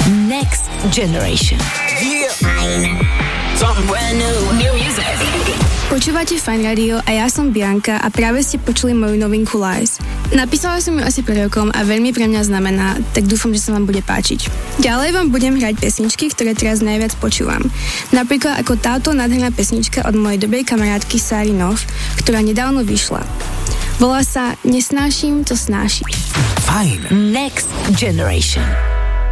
Next Generation. Yeah. Something brand new. New music. Počúvate Fajn Radio a ja som Bianka a práve ste počuli moju novinku Lies. Napísala som ju asi pred rokom a veľmi pre mňa znamená, tak dúfam, že sa vám bude páčiť. Ďalej vám budem hrať pesničky, ktoré teraz najviac počúvam. Napríklad ako táto nádherná pesnička od mojej dobrej kamarátky Sary Nov, ktorá nedávno vyšla. Volá sa Nesnáším, to snášíš. Fajn. Next Generation.